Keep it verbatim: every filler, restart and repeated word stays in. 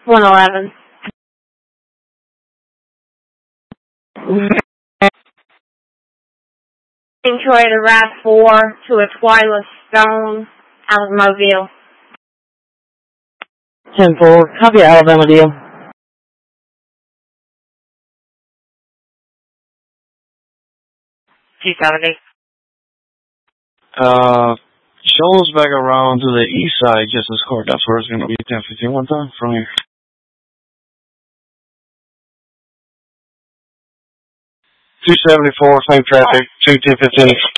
one eleven. Toyota RAV four to a Twyla Stone, Oldsmobile. ten four, copy Alabama deal. two seventy. Uh, show us back around to the east side, just as court. That's where it's going to be ten fifteen one time from here. two seventy-four, same traffic, two ten fifteen.